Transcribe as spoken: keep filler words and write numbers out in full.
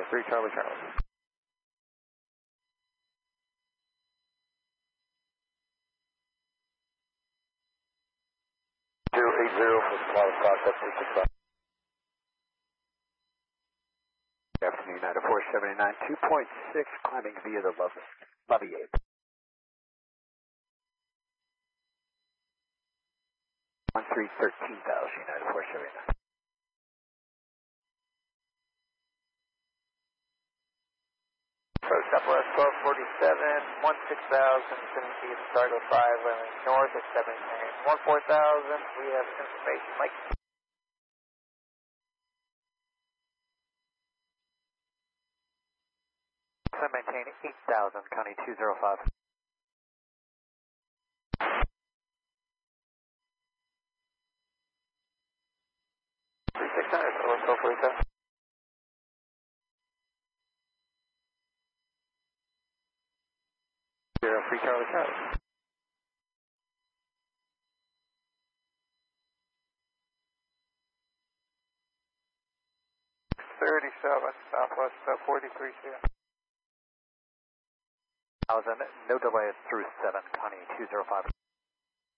three Charlie Charlie. zero eight zero for the Florida Fox, that's three six five. Good afternoon, United four seventy-nine, two point six, climbing via the Leviate. one three thirteen thousand, United four seventy-nine. So Southwest twelve forty-seven, one six thousand, seven feet, Stargo five, landing north at seven one four thousand. We have information, Mike. Maintain eight thousand, County two zero five. three six hundred, Southwest twelve forty-seven. zero three Charlie Charlie. thirty-seven, Southwest forty-three, zero. Thousand, no delay through seven, Connie two zero five.